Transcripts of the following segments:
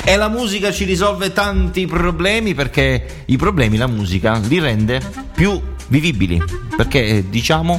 E la musica ci risolve tanti problemi, perché i problemi la musica li rende più vivibili, perché diciamo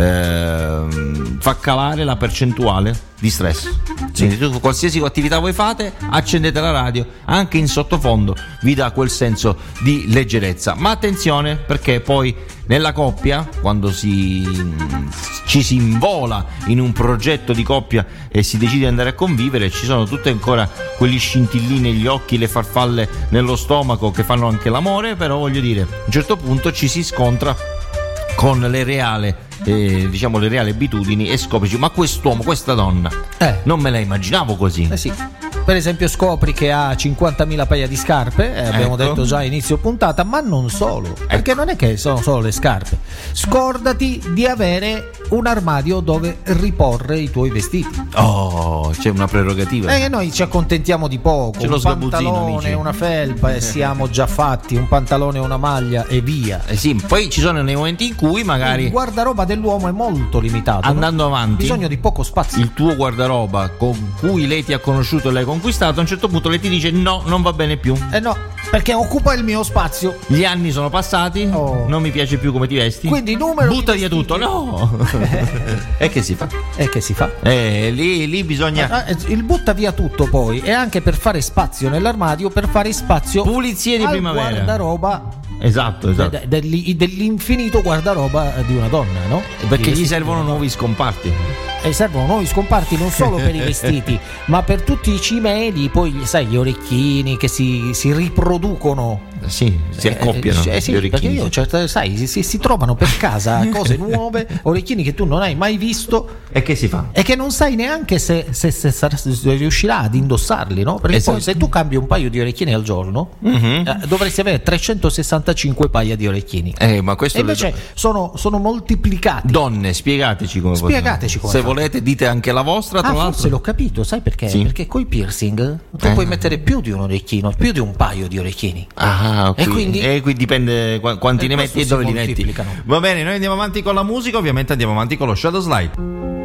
fa calare la percentuale di stress. Quindi tu, qualsiasi attività voi fate, accendete la radio, anche in sottofondo vi dà quel senso di leggerezza. Ma attenzione, perché poi nella coppia, quando ci si invola in un progetto di coppia e si decide di andare a convivere, ci sono tutte ancora quegli scintillini negli occhi, le farfalle nello stomaco che fanno anche l'amore. Però voglio dire, a un certo punto ci si scontra con le reali abitudini e scopri, ma quest'uomo, questa donna non me la immaginavo così. Sì. Per esempio scopri che ha 50.000 paia di scarpe, abbiamo detto già a inizio puntata, ma non solo, perché non è che sono solo le scarpe. Scordati di avere un armadio dove riporre i tuoi vestiti. Oh, c'è una prerogativa. Noi ci accontentiamo di poco, c'è un lo pantalone, amici. Una felpa e siamo già fatti, un pantalone e una maglia e via. Sì, poi ci sono nei momenti in cui magari il guardaroba dell'uomo è molto limitato. Andando avanti, bisogno di poco spazio. Il tuo guardaroba con cui lei ti ha conosciuto e l'hai conquistato, a un certo punto lei ti dice no, non va bene più. No, perché occupa il mio spazio. Gli anni sono passati, non mi piace più come ti vesti. Quindi numero butta via tutto. No. E che si fa? Lì bisogna il butta via tutto poi è anche per fare spazio nell'armadio, per fare spazio pulizie di al primavera, guardaroba. Esatto. Dell'infinito guardaroba di una donna, no? Perché gli servono nuovi scomparti. E servono nuovi scomparti non solo per i vestiti, ma per tutti i cimeli. Poi sai, gli orecchini che si riproducono. Sì, si accoppiano. Sì, perché io, sai, si trovano per casa cose nuove, orecchini che tu non hai mai visto. E che si fa? E che non sai neanche se riuscirà ad indossarli, no? Perché poi se tu cambi un paio di orecchini al giorno, dovresti avere 365 paia di orecchini. Ma questo e invece sono moltiplicati. Donne, spiegateci come se volete dite anche la vostra. Tra l'altro forse l'ho capito, sai perché? Sì. Perché coi piercing tu puoi mettere più di un orecchino, più di un paio di orecchini. Okay. E quindi dipende quanti ne metti e dove li metti. Va bene, noi andiamo avanti con la musica, ovviamente andiamo avanti con lo Shadow Slide.